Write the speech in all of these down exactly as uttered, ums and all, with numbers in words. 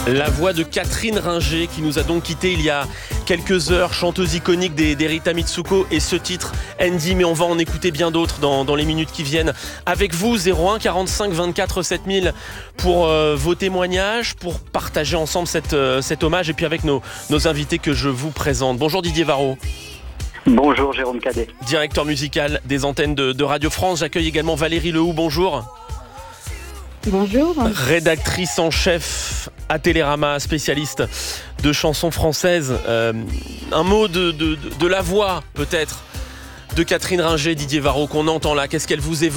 La voix de Catherine Ringer qui nous a donc quitté il y a quelques heures, chanteuse iconique des, des Rita Mitsuko, et ce titre Andy, mais on va en écouter bien d'autres dans, dans les minutes qui viennent. Avec vous, zéro un quarante-cinq vingt-quatre sept mille pour euh, vos témoignages, pour partager ensemble cette, euh, cet hommage, et puis avec nos, nos invités que je vous présente. Bonjour Didier Varro. Bonjour Jérôme Cadet. Directeur musical des antennes de, de Radio France. J'accueille également Valérie Lehoux, bonjour. Bonjour. Rédactrice en chef à Télérama, spécialiste de chansons françaises. Euh, un mot de, de, de, de la voix, peut-être, de Catherine Ringer, Didier Varro, qu'on entend là. Qu'est-ce qu'elle vous évoque ?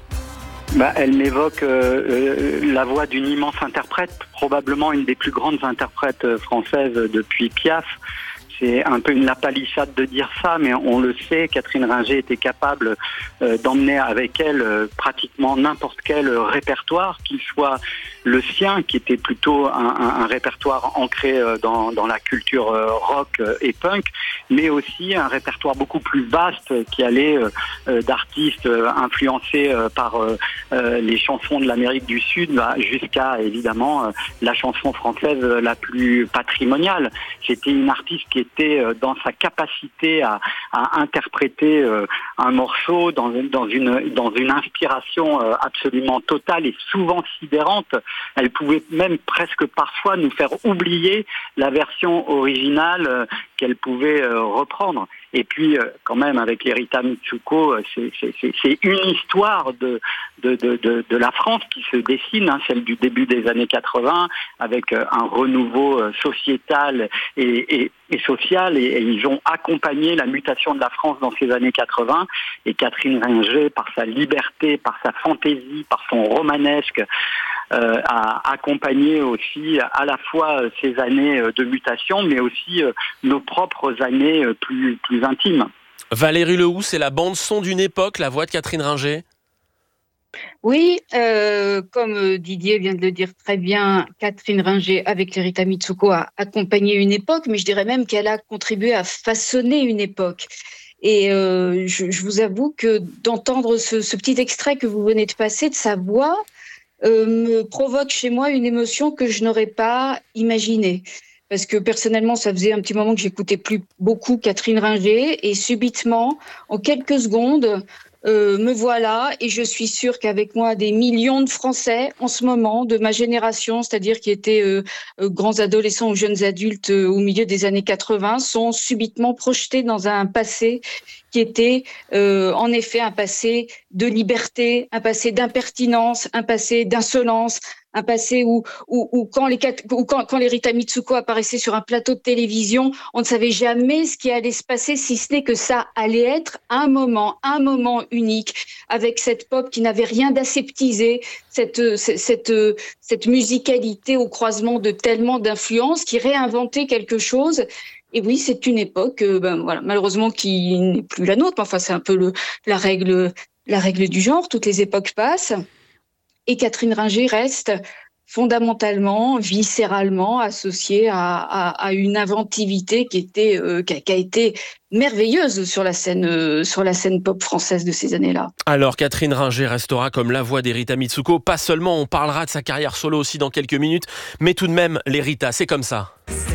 Bah, elle m'évoque euh, euh, la voix d'une immense interprète, probablement une des plus grandes interprètes françaises depuis Piaf. C'est un peu une lapalissade de dire ça, mais on le sait, Catherine Ringer était capable euh, d'emmener avec elle euh, pratiquement n'importe quel répertoire, qu'il soit le sien, qui était plutôt un, un, un répertoire ancré euh, dans, dans la culture euh, rock euh, et punk, mais aussi un répertoire beaucoup plus vaste qui allait euh, euh, d'artistes euh, influencés euh, par euh, euh, les chansons de l'Amérique du Sud bah, jusqu'à évidemment euh, la chanson française la plus patrimoniale. C'était une artiste qui était dans sa capacité à, à interpréter euh, un morceau dans, dans, une, dans une inspiration euh, absolument totale et souvent sidérante. Elle pouvait même presque parfois nous faire oublier la version originale euh, qu'elle pouvait euh, reprendre. Et puis, euh, quand même, avec les Rita Mitsuko, euh, c'est, c'est, c'est, c'est une histoire de, de, de, de, de la France qui se dessine, hein, celle du début des années quatre-vingts, avec euh, un renouveau euh, sociétal et, et, et social. Et, et ils ont accompagné la mutation de la France dans ces années quatre-vingts. Et Catherine Ringer, par sa liberté, par sa fantaisie, par son romanesque, Euh, a accompagné aussi à la fois ces années de mutation, mais aussi euh, nos propres années plus, plus intimes. Valérie Lehoux, c'est la bande-son d'une époque, la voix de Catherine Ringer ? Oui, euh, comme Didier vient de le dire très bien, Catherine Ringer, avec les Rita Mitsuko, a accompagné une époque, mais je dirais même qu'elle a contribué à façonner une époque. Et euh, je, je vous avoue que d'entendre ce, ce petit extrait que vous venez de passer de sa voix, Euh, me provoque chez moi une émotion que je n'aurais pas imaginée. Parce que personnellement, ça faisait un petit moment que j'écoutais plus beaucoup Catherine Ringer, et subitement, en quelques secondes, euh, me voilà, et je suis sûre qu'avec moi, des millions de Français en ce moment, de ma génération, c'est-à-dire qui étaient euh, euh, grands adolescents ou jeunes adultes euh, au milieu des années quatre-vingts, sont subitement projetés dans un passé qui était euh, en effet un passé de liberté, un passé d'impertinence, un passé d'insolence, un passé où, où, où, quand, les, où quand, quand les Rita Mitsuko apparaissaient sur un plateau de télévision, on ne savait jamais ce qui allait se passer, si ce n'est que ça allait être un moment, un moment unique, avec cette pop qui n'avait rien d'aseptisé, cette, cette, cette, cette musicalité au croisement de tellement d'influences qui réinventait quelque chose. Et oui, c'est une époque, euh, ben voilà, malheureusement qui n'est plus la nôtre. Enfin, c'est un peu le, la règle, la règle du genre. Toutes les époques passent, et Catherine Ringer reste fondamentalement, viscéralement associée à, à, à une inventivité qui était, euh, qui, a, qui a été merveilleuse sur la scène, euh, sur la scène pop française de ces années-là. Alors, Catherine Ringer restera comme la voix des Rita Mitsuko. Pas seulement, on parlera de sa carrière solo aussi dans quelques minutes, mais tout de même, les Rita, c'est comme ça.